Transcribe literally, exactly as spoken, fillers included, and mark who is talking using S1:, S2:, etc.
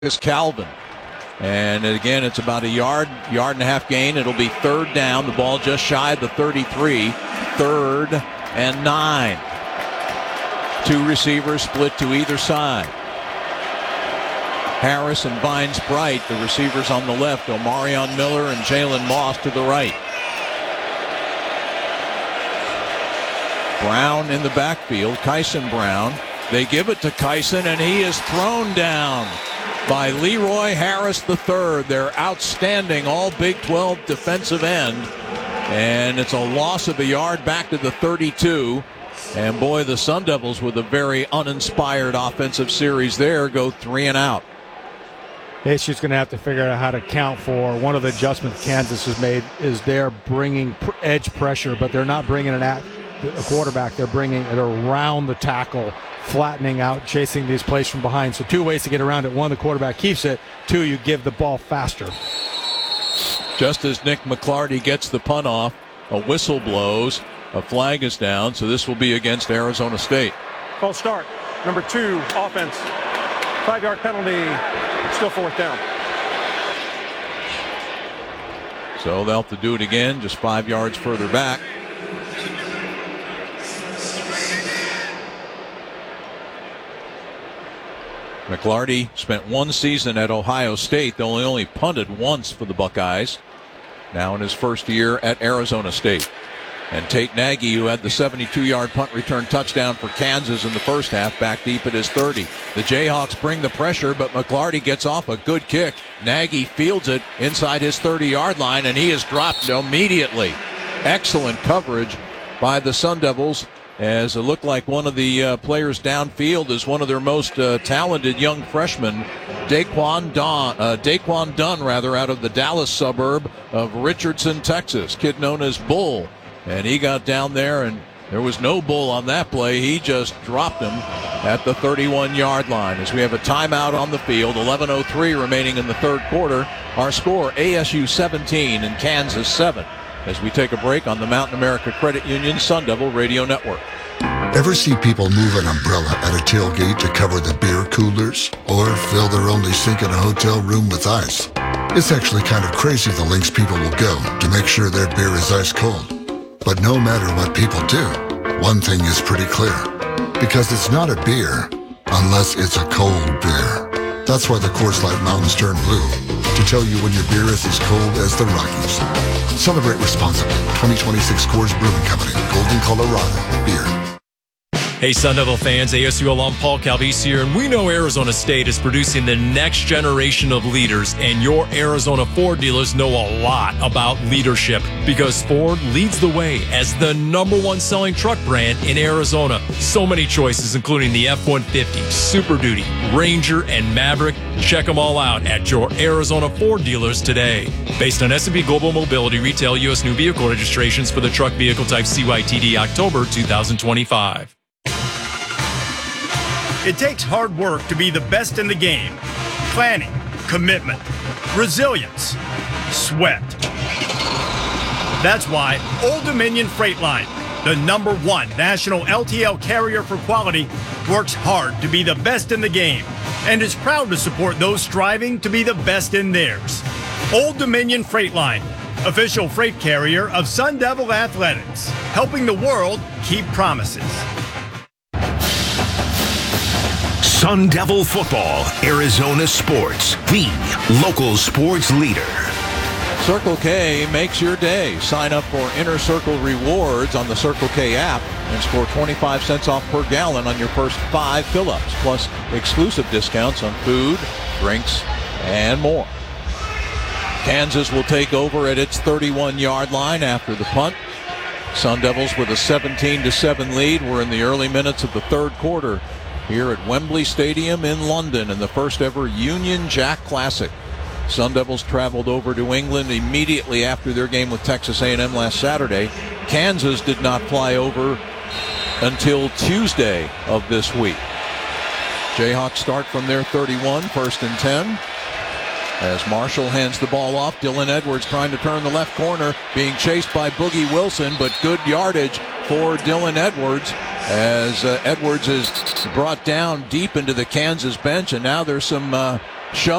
S1: is Calvin. And again, it's about a yard, yard and a half gain. It'll be third down. The ball just shy of the thirty-three. Third and nine. Two receivers split to either side. Harris and Vines Bright, the receivers on the left. Omarion Miller and Jalen Moss to the right. Brown in the backfield. Kyson Brown. They give it to Kyson, and he is thrown down by Leroy Harris the third, their outstanding all Big twelve defensive end. And it's a loss of a yard back to the thirty-two. And boy, the Sun Devils, with a very uninspired offensive series there, go three and out.
S2: It's just going to have to figure out how to count for one of the adjustments Kansas has made is they're bringing pr- edge pressure, but they're not bringing it at the quarterback. They're bringing it around the tackle, flattening out, chasing these plays from behind. So two ways to get around it. One, the quarterback keeps it. Two, you give the ball faster.
S1: Just as Nick McClarty gets the punt off, a whistle blows, a flag is down, so this will be against Arizona State.
S3: False start. Number two, offense. Five-yard penalty, still fourth down.
S1: So they'll have to do it again, just five yards further back. McClarty spent one season at Ohio State, though he only punted once for the Buckeyes. Now in his first year at Arizona State. And Tate Nagy, who had the seventy-two-yard punt return touchdown for Kansas in the first half, back deep at his thirty. The Jayhawks bring the pressure, but McClarty gets off a good kick. Nagy fields it inside his thirty-yard line, and he is dropped immediately. Excellent coverage by the Sun Devils, as it looked like one of the uh, players downfield is one of their most uh, talented young freshmen, Daquan Dunn, uh, Daquan Dunn, rather, out of the Dallas suburb of Richardson, Texas, kid known as Bull. And he got down there, and there was no Bull on that play. He just dropped him at the thirty-one-yard line. As we have a timeout on the field, eleven oh three remaining in the third quarter. Our score, A S U seventeen and Kansas seven. As we take a break on the Mountain America Credit Union Sun Devil Radio Network.
S4: Ever see people move an umbrella at a tailgate to cover the beer coolers? Or fill their only sink in a hotel room with ice? It's actually kind of crazy the lengths people will go to make sure their beer is ice cold. But no matter what people do, one thing is pretty clear. Because it's not a beer unless it's a cold beer. That's why the Coors Light Mountains turn blue. To tell you when your beer is as cold as the Rockies. Celebrate responsibly. twenty twenty-six Coors Brewing Company. Golden, Colorado. Beer.
S5: Hey, Sun Devil fans, A S U alum Paul Calvisi here, and we know Arizona State is producing the next generation of leaders, and your Arizona Ford dealers know a lot about leadership because Ford leads the way as the number one selling truck brand in Arizona. So many choices, including the F one fifty, Super Duty, Ranger, and Maverick. Check them all out at your Arizona Ford dealers today. Based on S and P Global Mobility retail U S new vehicle registrations for the truck vehicle type C Y T D October twenty twenty-five.
S6: It takes hard work to be the best in the game. Planning, commitment, resilience, sweat. That's why Old Dominion Freight Line, the number one national L T L carrier for quality, works hard to be the best in the game and is proud to support those striving to be the best in theirs. Old Dominion Freight Line, official freight carrier of Sun Devil Athletics, helping the world keep promises.
S7: Sun Devil Football, Arizona Sports, the local sports leader.
S1: Circle K makes your day. Sign up for Inner Circle Rewards on the Circle K app and score twenty-five cents off per gallon on your first five fill-ups, plus exclusive discounts on food, drinks, and more. Kansas will take over at its thirty-one-yard line after the punt. Sun Devils with a seventeen to seven lead. We're in the early minutes of the third quarter here at Wembley Stadium in London in the first ever Union Jack Classic. Sun Devils traveled over to England immediately after their game with Texas A and M last Saturday. Kansas did not fly over until Tuesday of this week. Jayhawks start from their thirty-one, first and ten. As Marshall hands the ball off, Dylan Edwards trying to turn the left corner, being chased by Boogie Wilson, but good yardage for Dylan Edwards as uh, Edwards is brought down deep into the Kansas bench, and now there's some uh, Shun